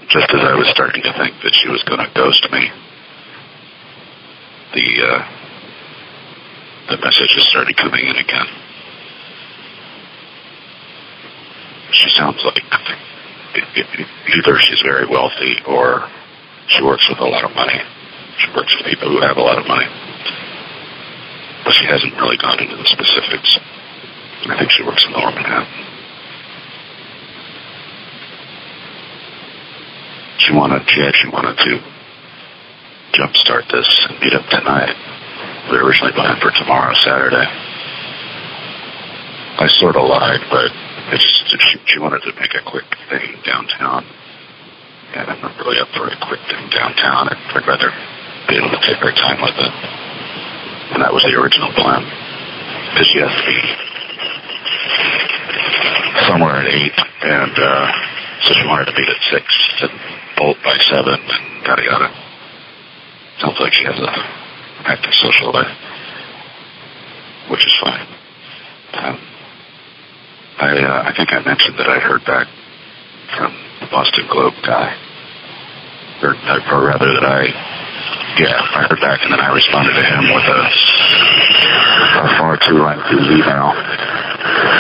just as I was starting to think that she was going to ghost me, the messages started coming in again. She sounds like either she's very wealthy or she works with a lot of money. She works with people who have a lot of money. But she hasn't really gone into the specifics. I think she works in Lower Manhattan. She wanted to jumpstart this and meet up tonight. We were originally planned for tomorrow, Saturday. I sort of lied, but she wanted to make a quick thing downtown. And I'm not really up for a quick thing downtown. I'd rather be able to take her time with it. And that was the original plan. Because she has to be somewhere at 8. And so she wanted to meet at 6 and bolt by 7 and yada yada. Sounds like she has a active social life, which is fine. I think I mentioned that I heard back from the Boston Globe guy. Or rather that I heard back and then I responded to him with a far too lengthy email.